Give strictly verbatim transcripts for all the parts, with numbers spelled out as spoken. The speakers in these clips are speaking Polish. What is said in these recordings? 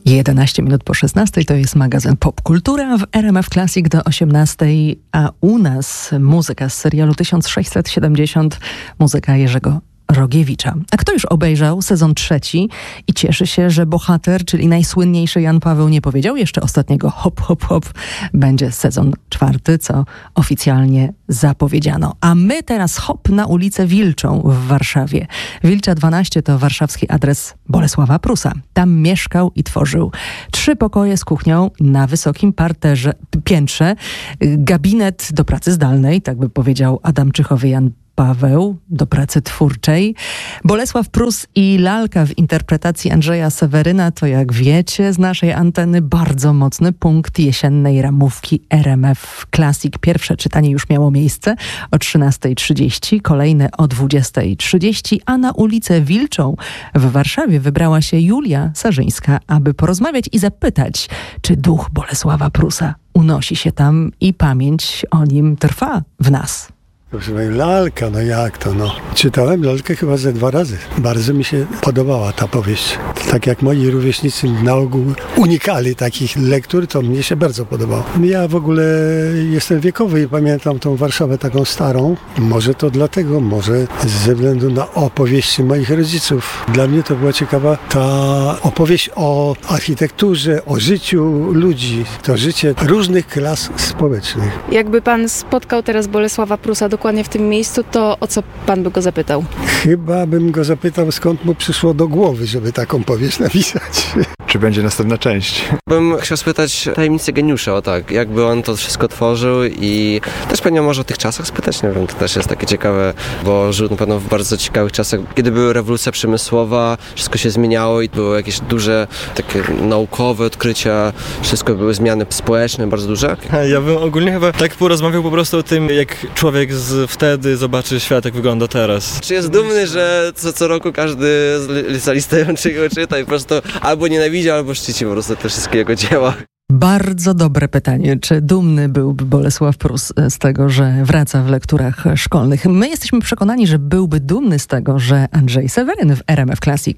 jedenaście minut po szesnastej to jest magazyn Popkultura w R M F Classic do osiemnastej, a u nas muzyka z serialu tysiąc sześćset siedemdziesiąt, muzyka Jerzego Rogiewicza. A kto już obejrzał sezon trzeci i cieszy się, że bohater, czyli najsłynniejszy Jan Paweł, nie powiedział jeszcze ostatniego hop, hop, hop, będzie sezon czwarty, co oficjalnie zapowiedziano. A my teraz hop na ulicę Wilczą w Warszawie. Wilcza dwanaście to warszawski adres Bolesława Prusa. Tam mieszkał i tworzył trzy pokoje z kuchnią na wysokim parterze, piętrze, gabinet do pracy zdalnej, tak by powiedział Adam Czychowy Jan Paweł, do pracy twórczej. Bolesław Prus i lalka w interpretacji Andrzeja Seweryna to, jak wiecie, z naszej anteny bardzo mocny punkt jesiennej ramówki R M F Classic. Pierwsze czytanie już miało miejsce o trzynastej trzydzieści, kolejne o dwudziestej trzydzieści, a na ulicę Wilczą w Warszawie wybrała się Julia Sarzyńska, aby porozmawiać i zapytać, czy duch Bolesława Prusa unosi się tam i pamięć o nim trwa w nas. Proszę Pani, lalka, no jak to, no. Czytałem lalkę chyba ze dwa razy. Bardzo mi się podobała ta powieść. Tak jak moi rówieśnicy na ogół unikali takich lektur, to mnie się bardzo podobało. Ja w ogóle jestem wiekowy i pamiętam tą Warszawę taką starą. Może to dlatego, może ze względu na opowieści moich rodziców. Dla mnie to była ciekawa ta opowieść o architekturze, o życiu ludzi. To życie różnych klas społecznych. Jakby pan spotkał teraz Bolesława Prusa dokładnie w tym miejscu, to o co pan by go zapytał? Chyba bym go zapytał, skąd mu przyszło do głowy, żeby taką powieść napisać. Czy będzie następna część? Bym chciał spytać tajemnicy geniusza, o tak, jakby on to wszystko tworzył i też pewnie może o tych czasach spytać, nie wiem, to też jest takie ciekawe, bo żył na pewno w bardzo ciekawych czasach, kiedy była rewolucja przemysłowa, wszystko się zmieniało i były jakieś duże takie naukowe odkrycia, wszystko były zmiany społeczne, bardzo duże. Ja bym ogólnie chyba tak porozmawiał po prostu o tym, jak człowiek z wtedy zobaczy świat, jak wygląda teraz. Czy jest dumny, że co, co roku każdy z licealistującego czyta i po prostu albo nienawidzi, albo szczyci po prostu te wszystkie jego dzieła. Bardzo dobre pytanie. Czy dumny byłby Bolesław Prus z tego, że wraca w lekturach szkolnych? My jesteśmy przekonani, że byłby dumny z tego, że Andrzej Seweryn w R M F Classic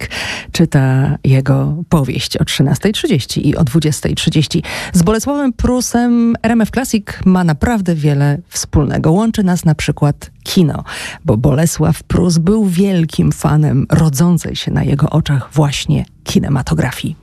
czyta jego powieść o trzynastej trzydzieści i o dwudziestej trzydzieści. Z Bolesławem Prusem R M F Classic ma naprawdę wiele wspólnego. Łączy nas na przykład kino, bo Bolesław Prus był wielkim fanem rodzącej się na jego oczach właśnie kinematografii.